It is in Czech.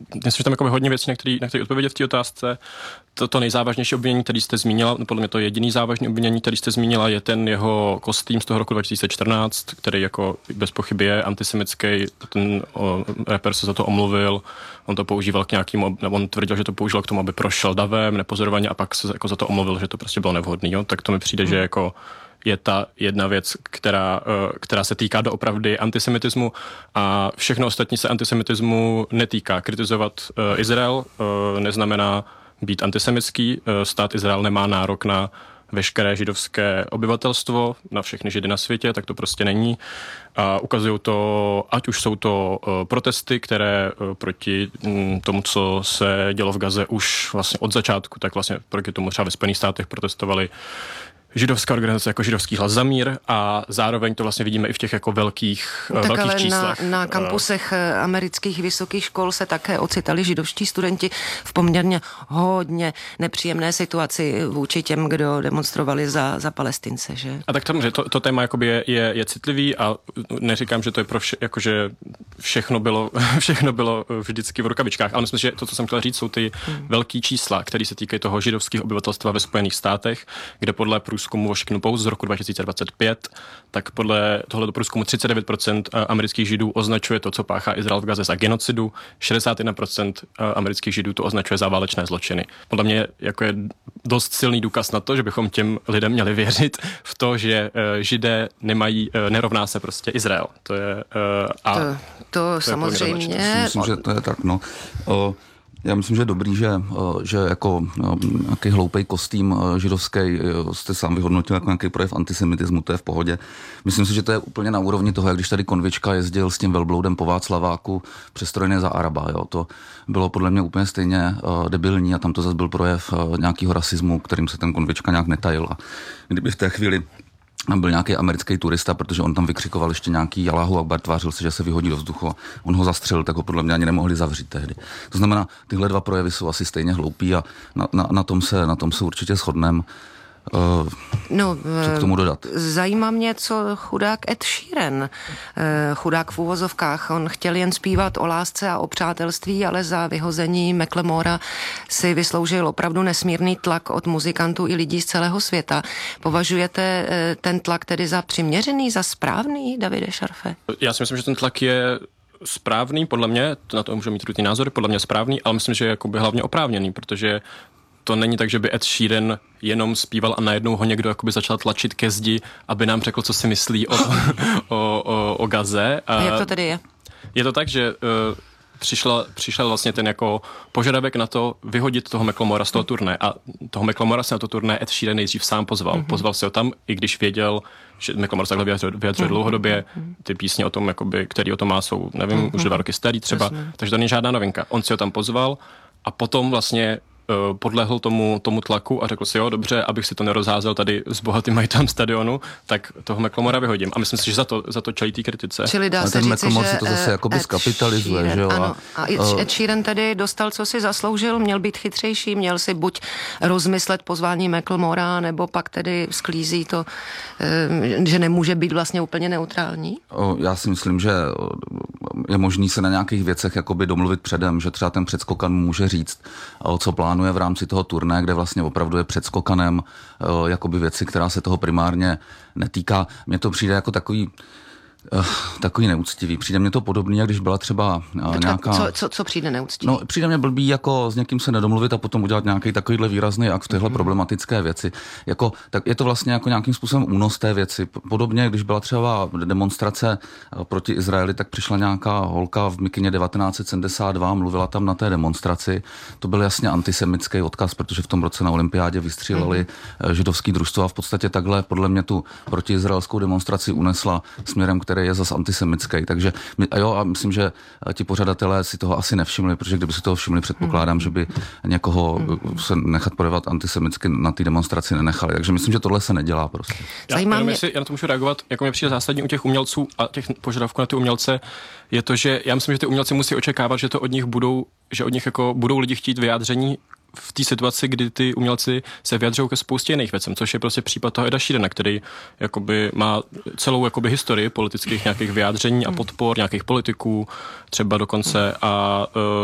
myslím, že tam jako hodně věcí, na které odpovědět v té otázce. To nejzávažnější obvinění, který jste zmínila, podle mě to jediný závažný obvinění, který jste zmínila, je ten jeho kostým z toho roku 2014, který jako bez pochyby je antisemický. Ten rapper se za to omluvil, on to používal k nějakému, on tvrdil, že to používal k tomu, aby prošel davem nepozorovaně a pak se jako za to omluvil, že to prostě bylo nevhodný. Jo? Tak to mi přijde, že jako je ta jedna věc, která se týká doopravdy antisemitismu a všechno ostatní se antisemitismu netýká. Kritizovat Izrael neznamená být antisemitský. Stát Izrael nemá nárok na veškeré židovské obyvatelstvo, na všechny židy na světě, tak to prostě není. A ukazují to, ať už jsou to protesty, které proti tomu, co se dělo v Gaze už vlastně od začátku, tak vlastně proti tomu třeba ve Spojených státech protestovali židovská organizace jako Židovský hlas za mír a zároveň to vlastně vidíme i v těch jako velkých číslech. Na kampusech amerických vysokých škol se také ocitali židovští studenti v poměrně hodně nepříjemné situaci vůči těm, kdo demonstrovali za Palestince, že? A tak to téma jakoby je citlivý a neříkám, že to je jakože všechno bylo vždycky v rukavičkách, ale myslím, že to, co jsem chtěl říct, jsou ty velký čísla, které se týkají toho židovského obyvatelstva ve Spojených státech, kde podle průzkumu Washington Post z roku 2025, tak podle tohoto průzkumu 39% amerických Židů označuje to, co páchá Izrael v Gaze, za genocidu, 61% amerických Židů to označuje za válečné zločiny. Podle mě jako je dost silný důkaz na to, že bychom těm lidem měli věřit v to, že Židé nerovná se prostě Izrael. To je to samozřejmě. Myslím, že to je tak, no. Já myslím, že je dobrý, že jako nějaký hloupej kostým židovský jste sám vyhodnotil jako nějaký projev antisemitismu, to je v pohodě. Myslím si, že to je úplně na úrovni toho, jak když tady Konvička jezdil s tím velbloudem po Václaváku přestrojený za Araba. Jo. To bylo podle mě úplně stejně debilní a tam to zase byl projev nějakého rasismu, kterým se ten Konvička nějak netajil. A kdyby v té chvíli byl nějaký americký turista, protože on tam vykřikoval ještě nějaký Allahu Akbar, tvářil se, že se vyhodí do vzduchu a on ho zastřelil, tak ho podle mě ani nemohli zavřít tehdy. To znamená, tyhle dva projevy jsou asi stejně hloupý a na tom se určitě shodneme. Co k tomu dodat? Zajímá mě, co chudák Ed Sheeran, chudák v úvozovkách, on chtěl jen zpívat o lásce a o přátelství, ale za vyhození Macklemora si vysloužil opravdu nesmírný tlak od muzikantů i lidí z celého světa. Považujete ten tlak tedy za přiměřený, za správný, Davide Šarfe? Já si myslím, že ten tlak je správný, podle mě, na to můžu mít různý názory, podle mě správný, ale myslím, že je jakoby hlavně oprávněný, protože to není tak, že by Ed Sheeran jenom zpíval a najednou ho někdo jakoby začal tlačit ke zdi, aby nám řekl, co si myslí o Gaze. A jak to tedy je? Je to tak, že přišel vlastně ten jako požadavek na to vyhodit toho Macklemora z toho turné a toho Macklemora se na to turné Ed Sheeran nejdřív sám pozval. Pozval se ho tam, i když věděl, že Macklemore takhle vyjadřuje dlouhodobě. Ty písně o tom, jakoby, který o tom má, jsou, nevím, už 2 roky starý třeba, takže to není žádná novinka. On si ho tam pozval a potom vlastně podlehl tomu tlaku a řekl si, jo, dobře, abych si to nerozházel tady s bohatým majitelem stadionu, tak toho Macklemora vyhodím. A myslím si, že za to čelí té kritice. Čili dá se říci, že to zase jakoby skapitalizuje, že jo? Ano. A Ed Sheeran tedy dostal, co si zasloužil, měl být chytřejší, měl si buď rozmyslet pozvání Macklemora, nebo pak tedy sklízí to, že nemůže být vlastně úplně neutrální? Já si myslím, že je možný se na nějakých věcech jakoby domluvit předem, že třeba ten předskokan může říct, co plánuje v rámci toho turné, kde vlastně opravdu je předskokanem jakoby věci, která se toho primárně netýká. Mně to přijde jako takový neúctivý. Přijde mně to podobný, jak když byla třeba nějaká... Co přijde neúctivý? No, přijde mně blbý, jako s někým se nedomluvit a potom udělat nějaký takovýhle výrazný akt v téhle problematické věci. Tak je to vlastně jako nějakým způsobem únos té věci. Podobně, když byla třeba demonstrace proti Izraeli, tak přišla nějaká holka v mikině 1972, mluvila tam na té demonstraci. To byl jasně antisemický odkaz, protože v tom roce na olympiádě vystříleli židovský družstvo a v podstatě takhle podle mě tu protiizraelskou demonstraci unesla směrem, který je zas antisemický. Takže a myslím, že ti pořadatelé si toho asi nevšimli, protože kdyby si toho všimli, předpokládám, že by někoho se nechat projevovat antisemicky na té demonstraci nenechali. Takže myslím, že tohle se nedělá prostě. Já na to můžu reagovat, jako mi přijde zásadní u těch umělců a těch požadavků na ty umělce, je to, že já myslím, že ty umělci musí očekávat, že to od nich budou lidi chtít vyjádření v té situaci, kdy ty umělci se vyjadřují ke spoustě jiných věcem, což je prostě případ toho Eda Sheerana, který jakoby má celou jakoby historii politických nějakých vyjádření a podpor nějakých politiků, třeba dokonce a